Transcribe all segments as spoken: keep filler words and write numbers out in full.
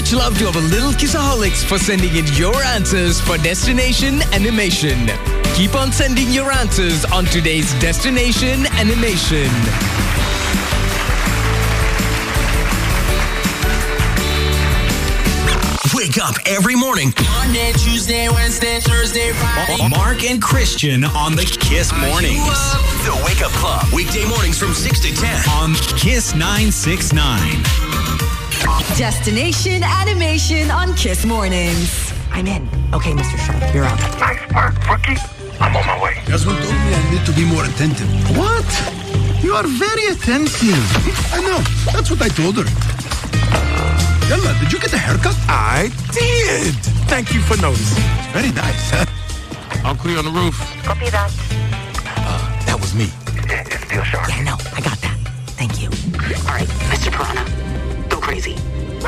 Much love to our little Kissaholics for sending in your answers for Destination Animation. Keep on sending your answers on today's Destination Animation. Wake up every morning. Monday, Tuesday, Wednesday, Thursday, Friday. Mark and Christian on the Kiss Mornings. The Wake Up Club. Weekday mornings from six to ten on Kiss nine sixty-nine. Destination Animation on Kiss Mornings. I'm in. Okay, Mister Sharp, you're on. Nice work, rookie. I'm on my way. Yasmin told me I need to be more attentive. What? You are very attentive. I know. That's what I told her. Yalla, did you get a haircut? I did. Thank you for noticing. Very nice, huh? Uncle, you on the roof. Copy that. Uh, that was me. It's still sharp. Yeah, no, I got that. Thank you. All right, Mister Piranha, go crazy.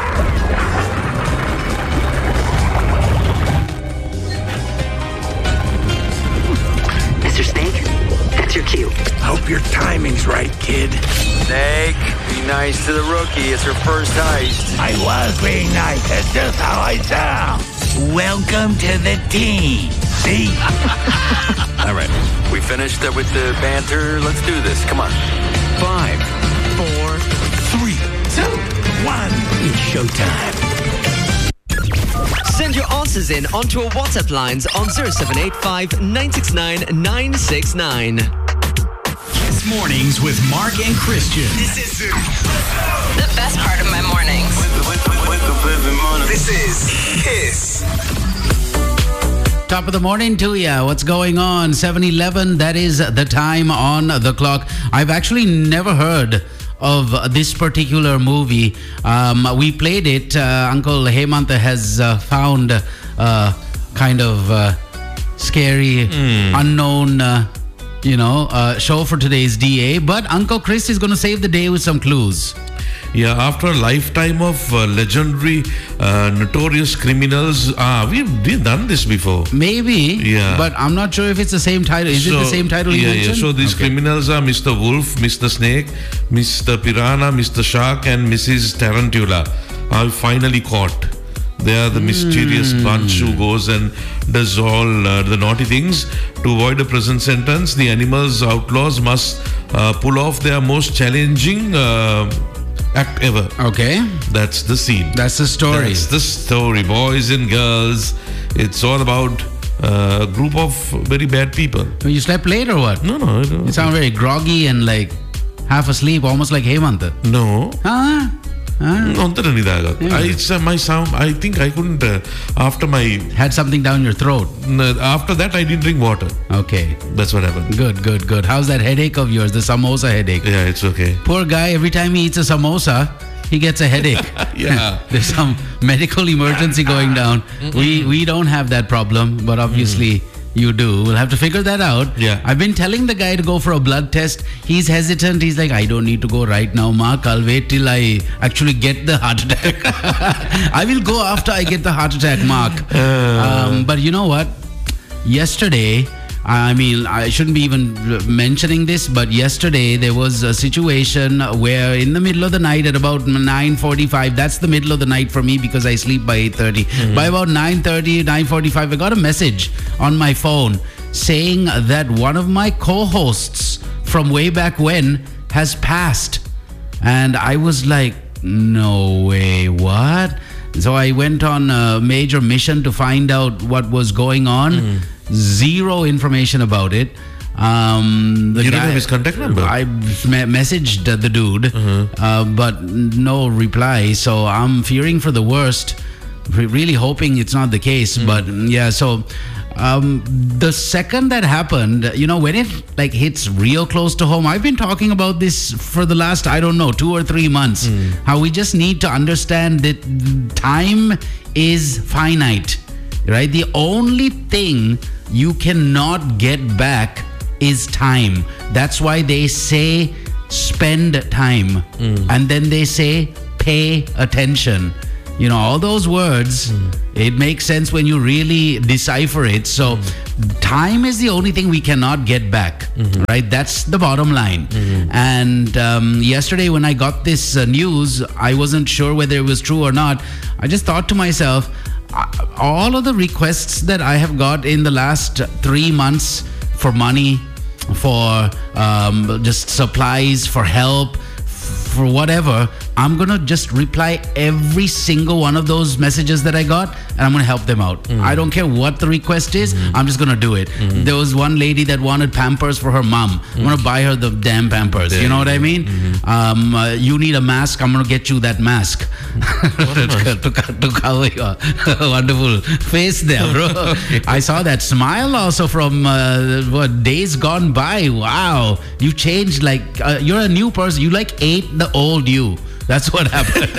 Mister Snake, that's your cue. Hope your timing's right, kid. Snake, be nice to the rookie. It's her first heist. I was being nice. That's just how I sound. Welcome to the team. See? All right, we finished uh, with the banter. Let's do this. Come on. Five, four, Three, two, one. It's showtime. Send your answers in onto our WhatsApp lines on zero seven eight five nine six nine nine six nine. Kiss Mornings with Mark and Christian. This is The best part of my mornings. This is Kiss. Top of the morning to ya. What's going on? seven eleven, that is the time on the clock. I've actually never heard of this particular movie. Um, we played it. Uh, Uncle Hemantha has uh, found uh, kind of uh, scary, mm. unknown, uh, you know, uh, show for today's D A. But Uncle Chris is going to save the day with some clues. Yeah, after a lifetime of uh, legendary, uh, notorious criminals, ah, we've, we've done this before. Maybe, yeah, but I'm not sure if it's the same title. Is so, it the same title you yeah, mentioned? Yeah, so these okay. criminals are Mister Wolf, Mister Snake, Mister Piranha, Mister Shark, and Missus Tarantula are finally caught. They are the mysterious mm. bunch who goes and does all uh, the naughty things. To avoid a prison sentence, the animals, outlaws must uh, pull off their most challenging uh, act ever. Okay. That's the scene. That's the story. That's the story. Boys and girls. It's all about uh, a group of very bad people. You slept late or what? No, no. no. You sound very groggy and like half asleep, almost like Hemantha. No. Huh? Huh? Yeah. I, it's uh, my sound. I think I couldn't. Uh, after my had something down your throat. Uh, after that, I didn't drink water. Okay, that's what happened. Good, good, good. How's that headache of yours? The samosa headache. Yeah, it's okay. Poor guy. Every time he eats a samosa, he gets a headache. Yeah, there's some medical emergency going down. Mm-hmm. We we don't have that problem, but obviously. Mm. You do. We'll have to figure that out. Yeah. I've been telling the guy to go for a blood test. He's hesitant. He's like, I don't need to go right now, Mark. I'll wait till I actually get the heart attack. I will go after I get the heart attack, Mark. Uh. Um, but you know what? Yesterday, I mean, I shouldn't be even mentioning this, but yesterday there was a situation where in the middle of the night at about nine forty-five, that's the middle of the night for me because I sleep by eight thirty. Mm-hmm. By about nine thirty, nine forty-five, I got a message on my phone saying that one of my co-hosts from way back when has passed. And I was like, no way, what? So I went on a major mission to find out what was going on. Mm. Zero information about it. Um, the you guy, don't have his contact number? I me- messaged the dude, mm-hmm. uh, but no reply. So I'm fearing for the worst. Re- really hoping it's not the case. Mm. But yeah, so um, the second that happened, you know, when it like hits real close to home, I've been talking about this for the last, I don't know, two or three months. Mm. How we just need to understand that time is finite, right? The only thing you cannot get back is time. That's why they say spend time. Mm. And then they say pay attention. You know, all those words, mm. it makes sense when you really decipher it. So mm. time is the only thing we cannot get back, mm-hmm. right? That's the bottom line. Mm-hmm. And um, yesterday when I got this uh, news, I wasn't sure whether it was true or not. I just thought to myself, all of the requests that I have got in the last three months for money, for um, just supplies, for help, for whatever, I'm going to just reply every single one of those messages that I got, and I'm going to help them out. Mm-hmm. I don't care what the request is. Mm-hmm. I'm just going to do it. Mm-hmm. There was one lady that wanted Pampers for her mom. Mm-hmm. I'm going to buy her the damn Pampers. There you know what I mean? Mm-hmm. Um, uh, you need a mask. I'm going to get you that mask. to, to, to cover your wonderful face there, bro. Okay. I saw that smile also from uh, what, days gone by. Wow. You changed like, uh, you're a new person. You like ate the old you. That's what happened.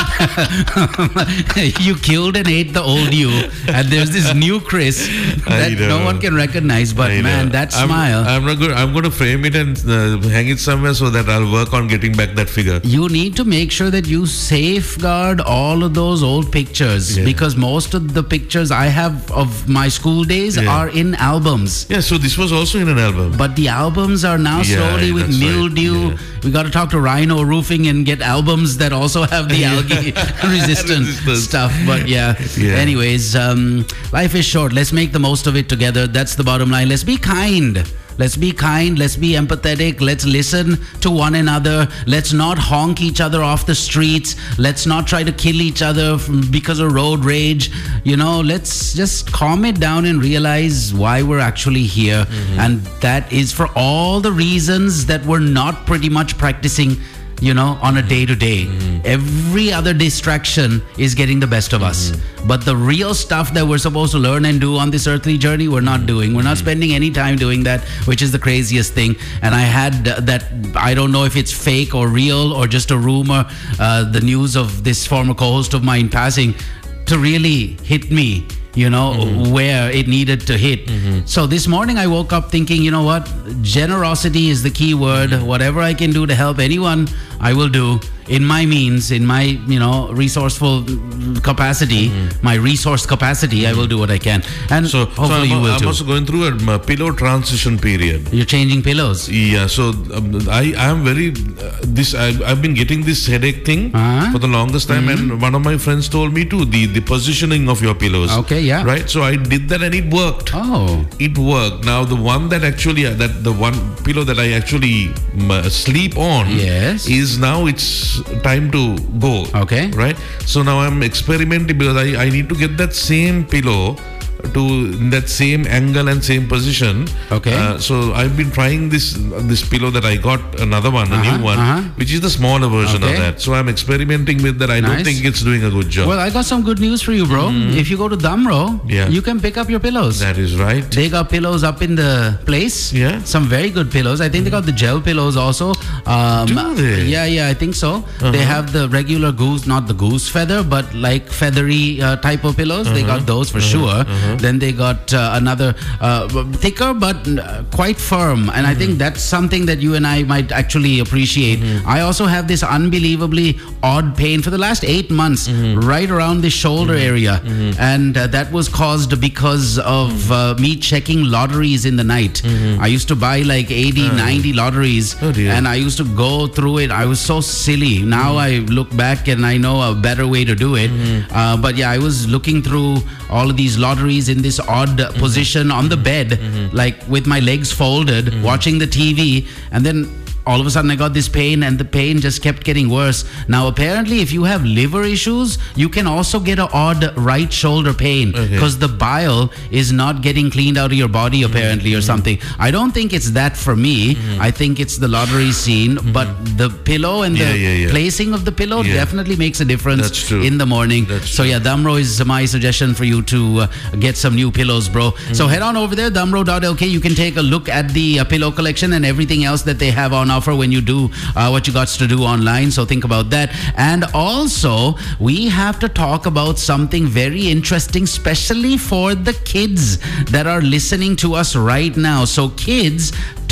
You killed and ate the old you, and there's this new Chris that no one can recognize. But I man, know. that I'm, smile. I'm not good. I'm going to frame it and uh, hang it somewhere so that I'll work on getting back that figure. You need to make sure that you safeguard all of those old pictures, yeah. because most of the pictures I have of my school days yeah. are in albums. Yeah, so this was also in an album. But the albums are now yeah, slowly with mildew. Right. Yeah. We got to talk to Rhino Roofing and get albums that also have the algae resistant stuff. But yeah, yeah. anyways, um, life is short. Let's make the most of it together. That's the bottom line. Let's be kind. Let's be kind. Let's be empathetic. Let's listen to one another. Let's not honk each other off the streets. Let's not try to kill each other because of road rage. You know, let's just calm it down and realize why we're actually here. Mm-hmm. And that is for all the reasons that we're not pretty much practicing, you know, on a day-to-day. Mm-hmm. Every other distraction is getting the best of us. Mm-hmm. But the real stuff that we're supposed to learn and do on this earthly journey, we're not doing. We're not mm-hmm. spending any time doing that, which is the craziest thing. And I had that, I don't know if it's fake or real or just a rumor, uh, the news of this former co-host of mine passing, to really hit me, you know, mm-hmm. where it needed to hit. Mm-hmm. So this morning I woke up thinking, you know what, generosity is the key word. Mm-hmm. Whatever I can do to help anyone, I will do in my means, in my, you know, resourceful capacity, mm-hmm. my resource capacity, mm-hmm. I will do what I can. And so, hopefully so I'm, you will I'm too. also going through a, a pillow transition period. You're changing pillows? Yeah, so um, I am very, uh, this I, I've been getting this headache thing uh-huh. for the longest time, mm-hmm. and one of my friends told me too, the, the positioning of your pillows. Okay, yeah. Right, so I did that and it worked. Oh. It worked. Now the one that actually, uh, that the one pillow that I actually um, sleep on yes. is now it's time to go. Okay. Right? So now I'm experimenting because I, I need to get that same pillow to that same angle and same position. Okay. Uh, so I've been trying this this pillow that I got, another one, uh-huh, a new one, uh-huh. which is the smaller version okay. of that. So I'm experimenting with that. I nice. don't think it's doing a good job. Well, I got some good news for you, bro. Mm. If you go to Damro, yeah. you can pick up your pillows. That is right. They got pillows up in the place. Yeah. Some very good pillows. I think mm. they got the gel pillows also. Um, Do they? Yeah, yeah, I think so. Uh-huh. They have the regular goose, not the goose feather, but like feathery uh, type of pillows. Uh-huh. They got those for uh-huh. sure. Uh-huh. Then they got Uh, another uh, thicker but uh, quite firm, and mm-hmm. I think that's something that you and I might actually appreciate. Mm-hmm. I also have this unbelievably odd pain for the last eight months mm-hmm. right around the shoulder mm-hmm. area, mm-hmm. and uh, that was caused because of uh, me checking lotteries in the night. Mm-hmm. I used to buy like eighty, uh, ninety lotteries, oh and I used to go through it. I was so silly. Now mm-hmm. I look back and I know a better way to do it. Mm-hmm. Uh, but yeah, I was looking through all of these lotteries in this odd mm-hmm. position on the bed, mm-hmm. like with my legs folded, mm-hmm. watching the T V, and then all of a sudden I got this pain, and the pain just kept getting worse. Now apparently if you have liver issues, you can also get an odd right shoulder pain because okay. the bile is not getting cleaned out of your body apparently, mm-hmm. or something. I don't think it's that for me. Mm-hmm. I think it's the lottery scene, mm-hmm. but the pillow and yeah, the yeah, yeah. placing of the pillow yeah. definitely makes a difference That's true. in the morning. That's so true. yeah, Damro is my suggestion for you to uh, get some new pillows, bro. Mm-hmm. So head on over there, damro dot l k. You can take a look at the uh, pillow collection and everything else that they have on offer when you do uh, what you got to do online. So think about that. And also, we have to talk about something very interesting, especially for the kids that are listening to us right now. So kids,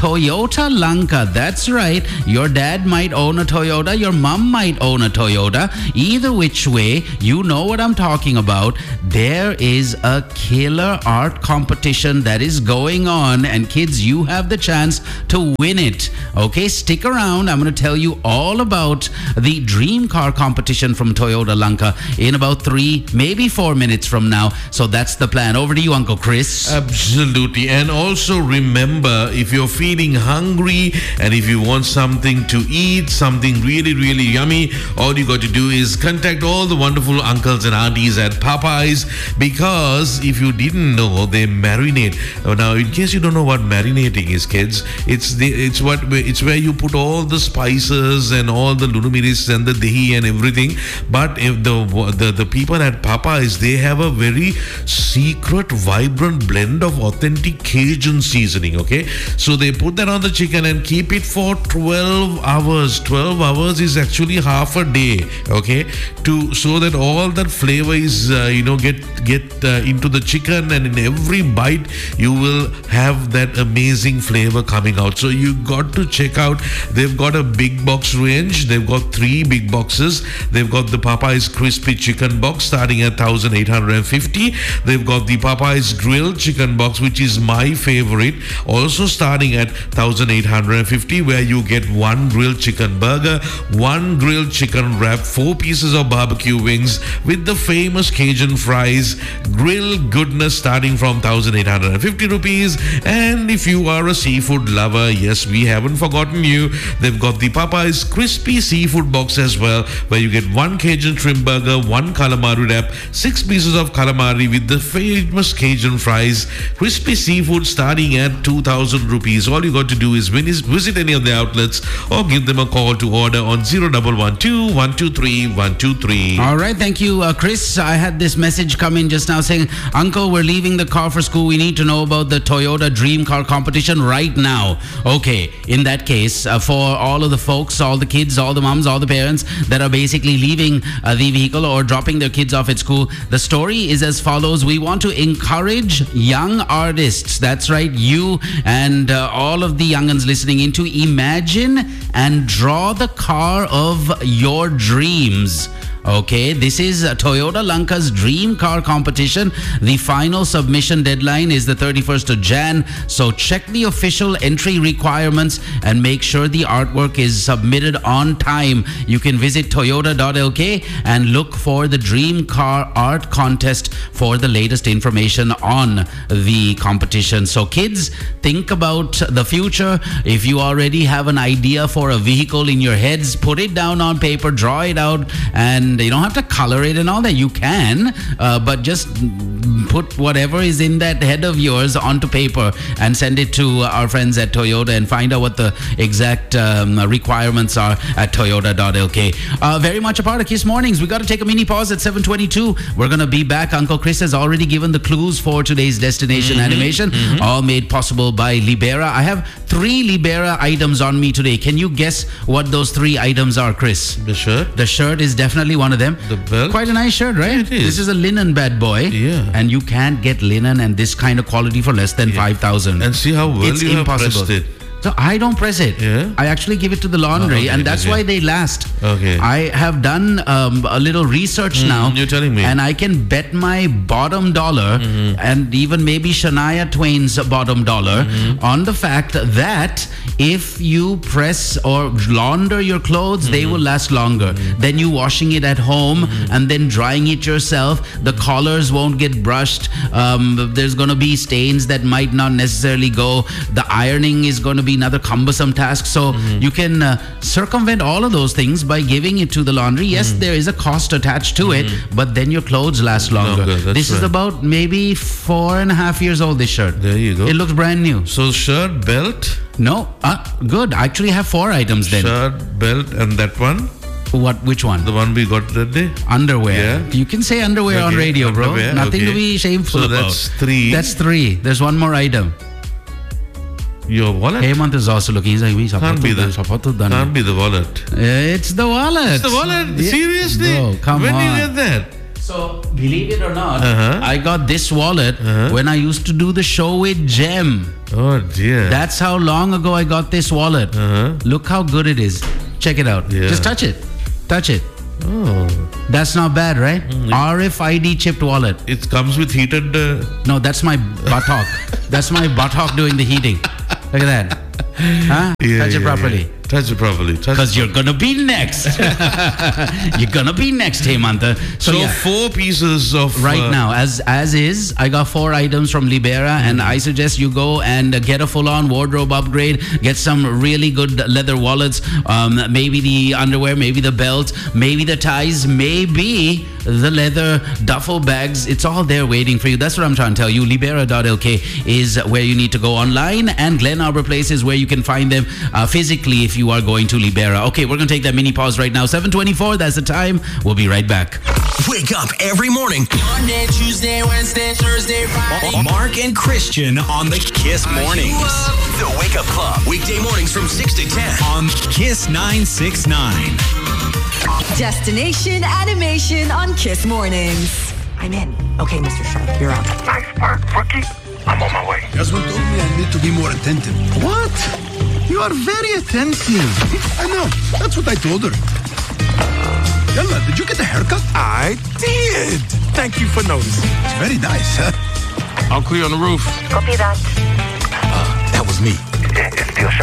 Toyota Lanka. That's right. Your dad might own a Toyota. Your mom might own a Toyota. Either which way, you know what I'm talking about. There is a killer art competition that is going on, and kids, you have the chance to win it. Okay, stick around. I'm going to tell you all about the dream car competition from Toyota Lanka in about three, maybe four minutes from now. So that's the plan. Over to you, Uncle Chris. Absolutely. And also remember, if you're feeling hungry and if you want something to eat, something really, really yummy, all you got to do is contact all the wonderful uncles and aunties at Popeyes, because if you didn't know, they marinate. Now, in case you don't know what marinating is, kids, it's the it's what it's where you put all the spices and all the lunumiris and the dahi and everything. But if the the the people at Popeyes, they have a very secret, vibrant blend of authentic Cajun seasoning. Okay, so they put that on the chicken and keep it for twelve hours. twelve hours is actually half a day. Okay, to so that all that flavor is uh, you know get get uh, into the chicken, and in every bite you will have that amazing flavor coming out. So you got to check out. They've got a big box range. They've got three big boxes. They've got the Popeyes crispy chicken box starting at one thousand eight hundred fifty. They've got the Popeyes grilled chicken box, which is my favorite, also starting at one thousand eight hundred fifty, where you get one grilled chicken burger, one grilled chicken wrap, four pieces of barbecue wings with the famous Cajun fries, grill goodness starting from one thousand eight hundred fifty rupees. And if you are a seafood lover, yes, we haven't forgotten you. They've got the Popeyes crispy seafood box as well, where you get one Cajun shrimp burger, one calamari wrap, six pieces of calamari with the famous Cajun fries, crispy seafood starting at two thousand rupees. All you got to do is visit any of the outlets or give them a call to order on zero one one two, one two three, one two three. All right, thank you, uh, Chris. I had this message come in just now saying, Uncle, we're leaving the car for school. We need to know about the Toyota Dream Car competition right now. Okay, in that case, uh, for all of the folks, all the kids, all the moms, all the parents that are basically leaving uh, the vehicle or dropping their kids off at school, the story is as follows. We want to encourage young artists, that's right, you and uh, all of the young'uns listening in, to imagine and draw the car of your dreams. Okay, this is Toyota Lanka's Dream Car Competition. The final submission deadline is the thirty-first of January. So check the official entry requirements and make sure the artwork is submitted on time. You can visit toyota dot l k and look for the Dream Car Art Contest for the latest information on the competition. So kids, think about the future. If you already have an idea for a vehicle in your heads, put it down on paper, draw it out, and you don't have to color it and all that. You can, uh, but just put whatever is in that head of yours onto paper and send it to our friends at Toyota and find out what the exact um, requirements are at toyota dot l k. Uh, very much a part of Kiss Mornings. We got to take a mini pause at seven twenty-two. We're going to be back. Uncle Chris has already given the clues for today's destination Mm-hmm. animation, Mm-hmm. all made possible by Libera. I have three Libera items on me today. Can you guess what those three items are, Chris? The shirt? The shirt is definitely one of them. The belt? Quite a nice shirt, right? Yeah, it is. This is a linen bad boy. Yeah. And you can't get linen and this kind of quality for less than Yeah. five thousand. And see how well It's you have impossible. pressed it. So I don't press it. Yeah? I actually give it to the laundry, Oh, okay, and that's okay. why they last. Okay. I have done um, a little research Mm, now. you're telling me. And I can bet my bottom dollar, Mm-hmm. and even maybe Shania Twain's bottom dollar, Mm-hmm. on the fact that if you press or launder your clothes, Mm-hmm. they will last longer. Then you washing it at home and then drying it yourself. The collars won't get brushed. Um, there's going to be stains that might not necessarily go. The ironing is going to be another cumbersome task. So you can uh, circumvent all of those things by giving it to the laundry. Yes, there is a cost attached to it, but then your clothes last longer. Longer, that's This is right. about maybe four and a half years old, this shirt. There you go. It looks brand new. So shirt, belt, No, uh, good. I actually have four items then. shirt, belt, and that one, What? Which one? the one we got that day. Underwear. Yeah. You can say underwear on Okay, radio, bro. underwear, Nothing to okay. be shameful So about. that's three. That's three. There's one more item. Your wallet? Hemant is also looking. He's like, "We Can't be the sapatu Can't be the wallet. It's the wallet. It's the wallet. Yeah. Seriously? Bro, come when on. did you get that? So, believe it or not, Uh-huh. I got this wallet Uh-huh. when I used to do the show with Jem. Oh dear. That's how long ago I got this wallet. Uh-huh. Look how good it is. Check it out. Yeah. Just touch it. Touch it. Oh. That's not bad, right? Mm. R F I D chipped wallet. It comes with heated. Uh... No, that's my buttock. That's my buttock doing the heating. Look at that. Huh? Yeah, Touch it yeah, properly. yeah. Touch it properly. Because you're gonna be next. You're gonna be next, Hemanta. So, So, yeah. four pieces of Right uh, now, as as is, I got four items from Libera, and I suggest you go and get a full-on wardrobe upgrade. Get some really good leather wallets, um, maybe the underwear, maybe the belt, maybe the ties, maybe the leather duffel bags. It's all there waiting for you. That's what I'm trying to tell you. Libera dot L K is where you need to go online, and Glen Arbor Place is where you can find them uh, physically if you are going to Libera. Okay, we're going to take that mini pause right now. seven twenty-four, that's the time. We'll be right back. Wake up every morning. Monday, Tuesday, Wednesday, Thursday, Friday. Mark and Christian on the Kiss Mornings. The Wake Up Club. Weekday mornings from six to ten on Kiss nine six nine. Destination Animation on Kiss Mornings. I'm in. Okay, Mister Shark, you're up. Nice work, rookie. I'm on my way. Jasmine told me I need to be more attentive. What? You are very attentive. I know. That's what I told her. Yalla, did you get a haircut? I did. Thank you for noticing. It's very nice, huh? I'll clear on the roof. Copy that. That was me. It's still